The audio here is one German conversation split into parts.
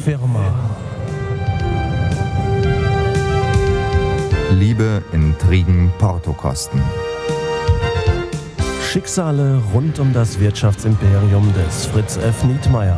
Firma. Liebe, Intrigen, Portokosten. Schicksale rund um das Wirtschaftsimperium des Fritz F. Nietmeyer.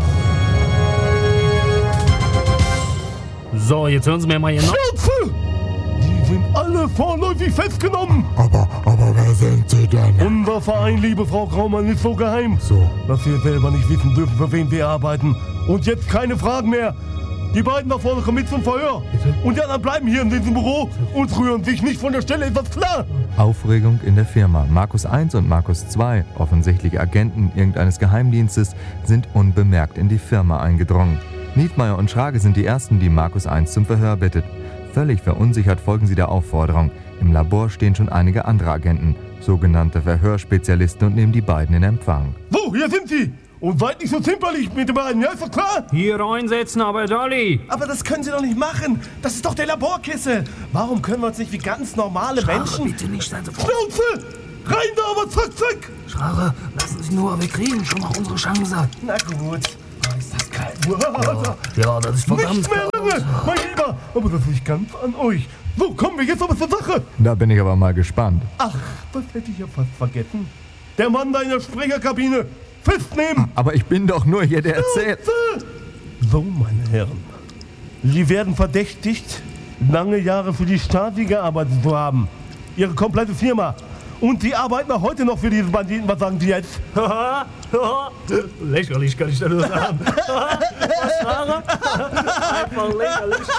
So, jetzt hören Sie mir mal hier noch. Schnauze! Die sind alle vorläufig festgenommen. Aber wer sind Sie denn? Unser Verein, liebe Frau Graumann, ist so geheim, So. dass wir selber nicht wissen dürfen, für wen wir arbeiten. Und jetzt keine Fragen mehr. Die beiden da vorne kommen mit zum Verhör. Und die anderen bleiben hier in diesem Büro und rühren sich nicht von der Stelle. Ist das klar? Aufregung in der Firma. Markus 1 und Markus 2, offensichtlich Agenten irgendeines Geheimdienstes, sind unbemerkt in die Firma eingedrungen. Nietmeyer und Schrage sind die Ersten, die Markus 1 zum Verhör bittet. Völlig verunsichert folgen sie der Aufforderung. Im Labor stehen schon einige andere Agenten, sogenannte Verhörspezialisten, und nehmen die beiden in Empfang. So, hier sind sie. Und seid nicht so zimperlich mit den beiden, ja, ist doch klar? Hier reinsetzen, aber Dolly. Aber das können Sie doch nicht machen. Das ist doch der Laborkessel. Warum können wir uns nicht wie ganz normale Menschen... Bitte nicht, seien Sie vor. Schnauze! Rein da, aber zack, zack! Schraube, lassen Sie nur, wir kriegen schon mal unsere Chance. Na gut. Oh, ist das kalt. Ja, das ist verdammt. Nicht mehr lange, mein Lieber. Aber das liegt ganz an euch. So, kommen wir jetzt aber zur Sache. Da bin ich aber mal gespannt. Ach, das hätte ich ja fast vergessen. Der Mann da in der Sprecherkabine. Festnehmen! Aber ich bin doch nur hier, der erzählt. So, meine Herren. Sie werden verdächtigt, lange Jahre für die Stasi gearbeitet zu haben. Ihre komplette Firma. Und Sie arbeiten auch heute noch für diese Banditen. Was sagen Sie jetzt? Lächerlich, kann ich da nur sagen. Was, Schraube? Einfach lächerlich.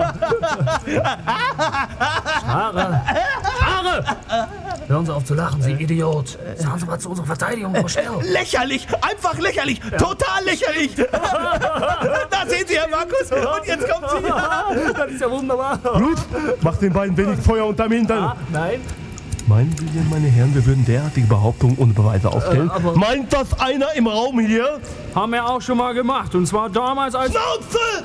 Schraube! Hören Sie auf zu lachen, Sie Idiot. Sagen Sie mal zu unserer Verteidigung, Frau Schnell. Lächerlich, einfach lächerlich, total lächerlich. Da sehen Sie, Herr Markus, und jetzt kommt sie. Das ist ja wunderbar. Gut, macht den beiden wenig Feuer unterm Hintern. Nein. Meinen Sie denn, meine Herren, wir würden derartige Behauptungen ohne Beweise aufstellen? aber- Meint das einer im Raum hier? Haben wir auch schon mal gemacht. Und zwar damals als... Schnauze!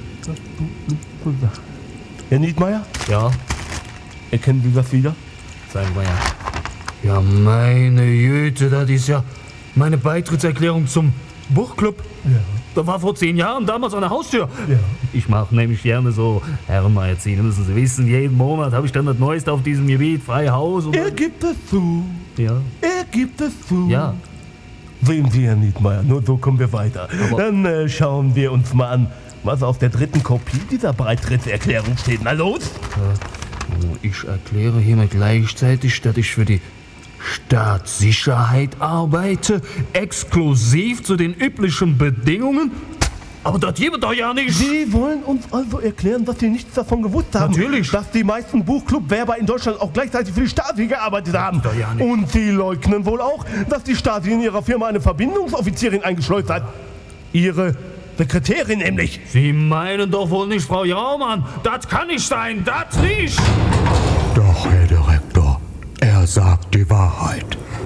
Herr Nietmeyer, Ja, erkennen Sie das wieder? sagen wir ja. Ja, meine Güte, das ist ja meine Beitrittserklärung zum Buchclub. Ja. Da war vor 10 Jahren damals an der Haustür. Ja. Ich mache nämlich gerne so Herrenmagazine, müssen Sie wissen. Jeden Monat habe ich dann das Neueste auf diesem Gebiet, freie Haus und... Er gibt es zu. Ja, Er gibt es zu. ja. Sehen Sie, Herr Nietmeyer, nur so kommen wir weiter. Aber- Dann schauen wir uns mal an, was auf der 3. Kopie dieser Beitrittserklärung steht. Na los! Ich erkläre hiermit gleichzeitig, dass ich für die Staatssicherheit arbeite, exklusiv zu den üblichen Bedingungen. Aber das gibt es doch ja nicht. Sie wollen uns also erklären, dass Sie nichts davon gewusst haben. Natürlich. Dass die meisten Buchclub-Werber in Deutschland auch gleichzeitig für die Stasi gearbeitet haben. doch ja nicht. Und Sie leugnen wohl auch, dass die Stasi in ihrer Firma eine Verbindungsoffizierin eingeschleust hat. Ihre Sekretärin nämlich. Sie meinen doch wohl nicht, Frau Jaumann. Das kann nicht sein, das nicht. Doch, Herr Direktor, er sagt die Wahrheit.